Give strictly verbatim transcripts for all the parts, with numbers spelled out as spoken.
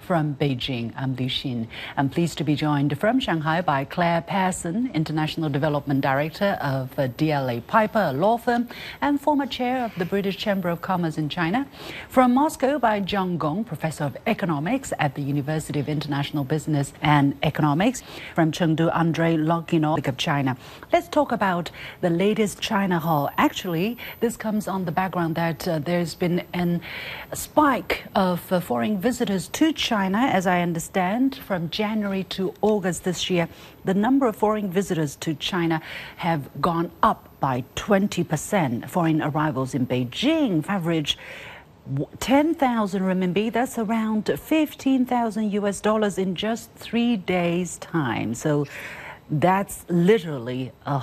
From Beijing, I'm Liu Xin. I'm pleased to be joined from Shanghai by Claire Pearson, International Development Director of uh, D L A Piper, a law firm, and former chair of the British Chamber of Commerce in China. From Moscow by Zhang Gong, Professor of Economics at the University of International Business and Economics. From Chengdu, Andrei Logino of China. Let's talk about the latest China haul. Actually, this comes on the background that uh, there's been an, a spike of uh, foreign visitors to China, as I understand, from January to August this year. The number of foreign visitors to China have gone up by twenty percent. Foreign arrivals in Beijing average ten thousand renminbi, that's around fifteen thousand U S dollars in just three days' time. So that's literally a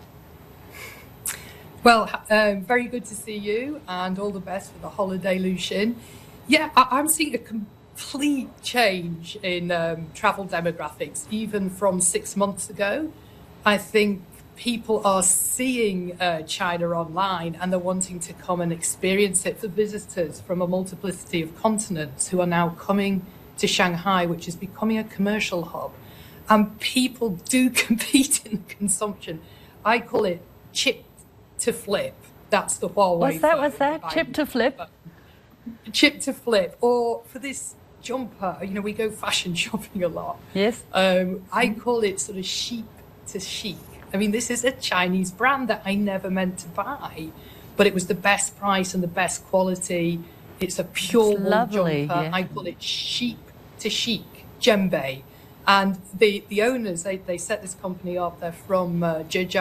Well, um, very good to see you, and all the best for the holiday, Liu Xin. Yeah, I- I'm seeing a complete change in um, travel demographics, even from six months ago. I think people are seeing uh, China online, and they're wanting to come and experience it. For visitors from a multiplicity of continents who are now coming to Shanghai, which is becoming a commercial hub. And people do compete in consumption. I call it chip to flip. That's the Huawei. What's that? What's that? Chip to flip? Chip to flip. Or for this jumper, you know, we go fashion shopping a lot. Yes. Um, I call it sort of chic to chic. I mean, this is a Chinese brand that I never meant to buy, but it was the best price and the best quality. It's a pure It's wool lovely, jumper. yeah. I call it chic to chic, Jembe. And the, the owners, they, they set this company up. They're from uh, Zhejiang.